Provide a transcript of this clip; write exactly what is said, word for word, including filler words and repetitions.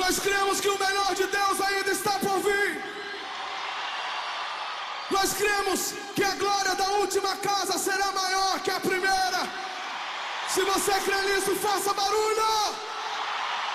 Nós cremos que o melhor de Deus ainda está por vir. Nós cremos que a glória da última casa será maior que a primeira. Se você crê nisso, faça barulho.